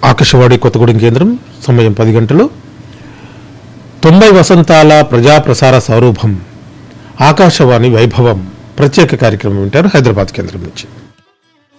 ఆకాశవాణి కొత్తగూడెం కేంద్రం సమయం 10 గంటలు 90 వసంతాల ప్రజాప్రసార సౌరభం ఆకాశవాణి వైభవం ప్రత్యేక కార్యక్రమం వింటారు హైదరాబాద్ కేంద్రం నుంచి.